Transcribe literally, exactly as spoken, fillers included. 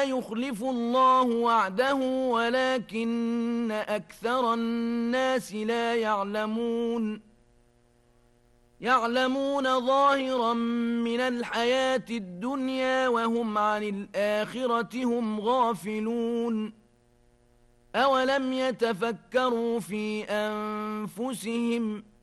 يخلف الله وعده ولكن أكثر الناس لا يعلمون يعلمون ظاهرا من الحياة الدنيا وهم عن الآخرة هم غافلون أولم يتفكروا في أنفسهم